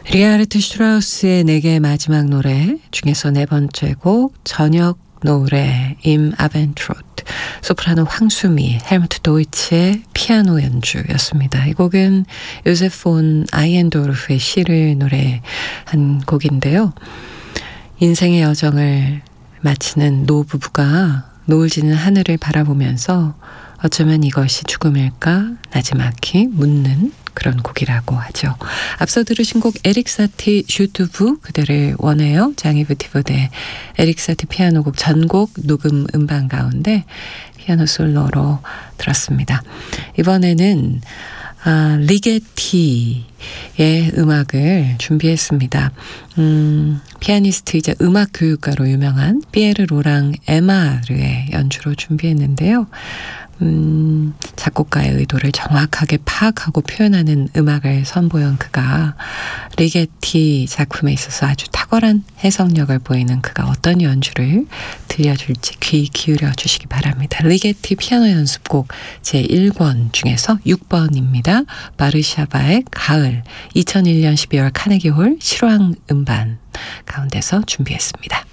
리하르트 슈트라우스의 네 개의 마지막 노래 중에서 네 번째 곡 저녁 노래 임 아벤트로트, 소프라노 황수미, 헬무트 도이치의 피아노 연주였습니다. 이 곡은 요세프 폰 아이엔도르프의 시를 노래한 곡인데요. 인생의 여정을 마치는 노부부가 노을 지는 하늘을 바라보면서 어쩌면 이것이 죽음일까 나지막히 묻는 그런 곡이라고 하죠. 앞서 들으신 곡 에릭 사티 슈투브 그대를 원해요. 장이브 티브의 에릭 사티 피아노곡 전곡 녹음 음반 가운데 피아노 솔로로 들었습니다. 이번에는 리게티의 음악을 준비했습니다. 피아니스트이자 음악 교육가로 유명한 피에르 로랑 에마르의 연주로 준비했는데요. 작곡가의 의도를 정확하게 파악하고 표현하는 음악을 선보인 그가 리게티 작품에 있어서 아주 탁월한 해석력을 보이는 그가 어떤 연주를 들려줄지 귀 기울여 주시기 바랍니다. 리게티 피아노 연습곡 제1권 중에서 6번입니다. 바르샤바의 가을 2001년 12월 카네기홀 실황 음반 가운데서 준비했습니다.